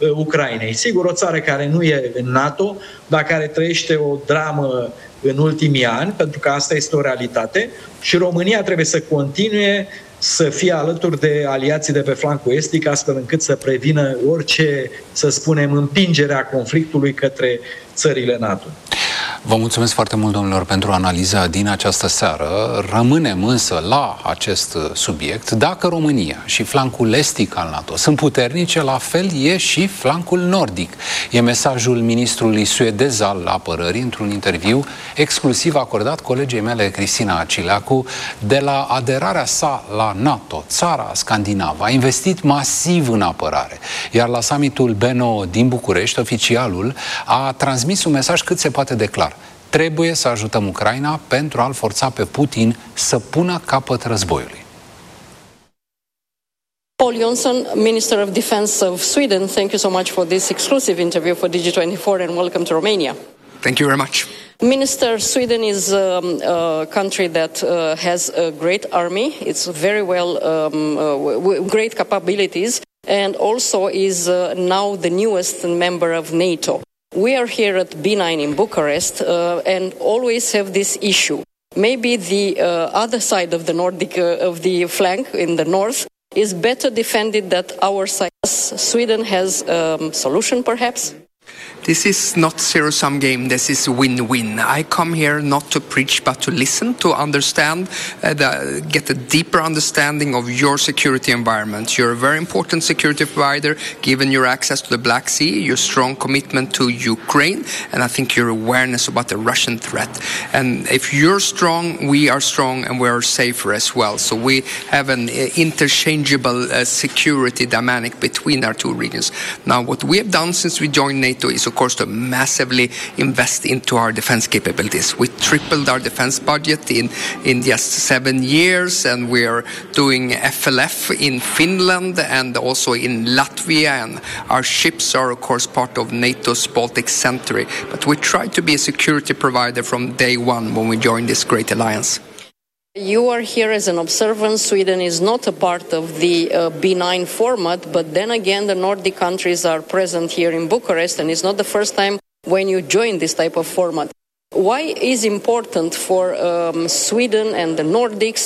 Ucrainei. Sigur, o țară care nu e în NATO, dar care trăiește o dramă în ultimii ani, pentru că asta este o realitate, și România trebuie să continue să fie alături de aliații de pe flancul estic, astfel încât să prevină orice, să spunem, împingerea conflictului către țările NATO. Vă mulțumesc foarte mult, domnilor, pentru analiza din această seară. Rămânem însă la acest subiect. Dacă România și flancul estic al NATO sunt puternice, la fel e și flancul nordic. E mesajul ministrului suedez al apărării într-un interviu exclusiv acordat colegei mele, Cristina Acileacu. De la aderarea sa la NATO, țara scandinavă a investit masiv în apărare. Iar la summitul B9 din București, oficialul a transmis un mesaj cât se poate de clar. Trebuie să ajutăm Ucraina pentru a-l forța pe Putin să pună capăt războiului. Paul Jonsson, Minister of Defense of Sweden, thank you so much for this exclusive interview for Digi24 and welcome to Romania. Thank you very much. Minister, Sweden is a country that has a great army. It's very well, great capabilities, and also is now the newest member of NATO. We are here at B9 in Bucharest and always have this issue. Maybe the other side of the Nordic, of the flank in the north, is better defended than our side. Sweden has a solution, perhaps? This is not zero-sum game, this is win-win. I come here not to preach but to listen, to understand, get a deeper understanding of your security environment. You're a very important security provider given your access to the Black Sea, your strong commitment to Ukraine, and I think your awareness about the Russian threat. And if you're strong, we are strong and we are safer as well. So we have an interchangeable security dynamic between our two regions. Now, what we have done since we joined NATO is, of course, to massively invest into our defense capabilities. We tripled our defense budget in just 7 years, and we are doing FLF in Finland and also in Latvia, and our ships are, of course, part of NATO's Baltic Century. But we try to be a security provider from day one when we joined this great alliance. You are here as an observer. Sweden is not a part of the B9 format, but then again, the Nordic countries are present here in Bucharest, and it's not the first time when you join this type of format. Why is it important for Sweden and the Nordics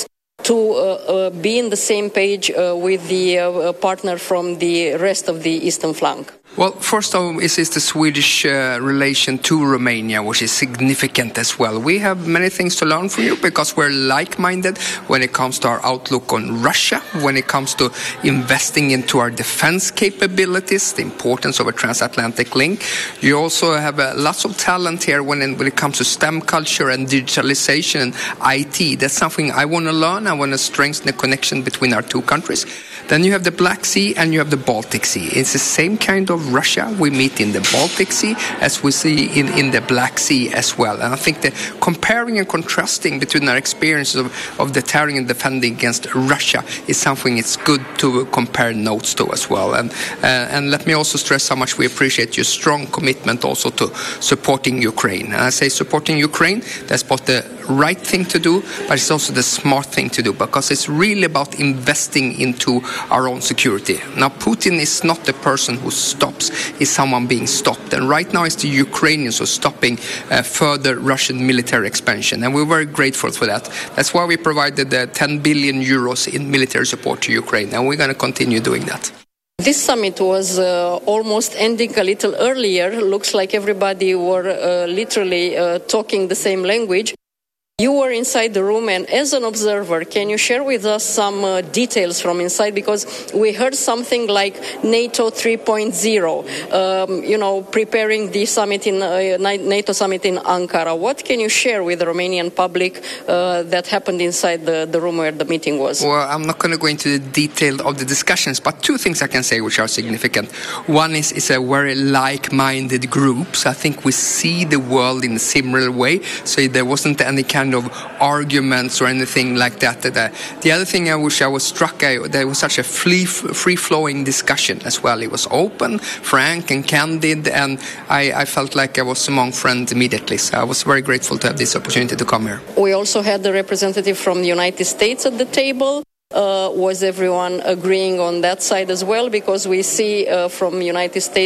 to be in the same page with the partner from the rest of the eastern flank? Well, first of all, is the Swedish relation to Romania, which is significant as well. We have many things to learn from you because we're like-minded when it comes to our outlook on Russia, when it comes to investing into our defense capabilities, the importance of a transatlantic link. You also have lots of talent here when it comes to STEM culture and digitalization and IT. That's something I want to learn. I want to strengthen the connection between our two countries. Then you have the Black Sea and you have the Baltic Sea. It's the same kind of Russia we meet in the Baltic Sea as we see in the Black Sea as well. And I think that comparing and contrasting between our experiences of deterring and defending against Russia is something it's good to compare notes to as well. And let me also stress how much we appreciate your strong commitment also to supporting Ukraine. And I say supporting Ukraine, that's both the right thing to do, but it's also the smart thing to do because it's really about investing into our own security. Now, Putin is not the person who stops, he's someone being stopped. And right now it's the Ukrainians who are stopping further Russian military expansion. And we're very grateful for that. That's why we provided 10 billion euros in military support to Ukraine. And we're going to continue doing that. This summit was almost ending a little earlier. Looks like everybody were literally talking the same language. You were inside the room, and as an observer, can you share with us some details from inside? Because we heard something like NATO 3.0, preparing the summit in NATO summit in Ankara. What can you share with the Romanian public that happened inside the room where the meeting was? Well, I'm not going to go into the detail of the discussions, but two things I can say which are significant. One is it's a very like-minded group, so I think we see the world in a similar way. So there wasn't any kind of arguments or anything like that. The other thing I wish I was struck, there was such a free-flowing discussion as well. It was open, frank and candid, and I felt like I was among friends immediately. So I was very grateful to have this opportunity to come here. We also had the representative from the United States at the table. Was everyone agreeing on that side as well? Because we see from United States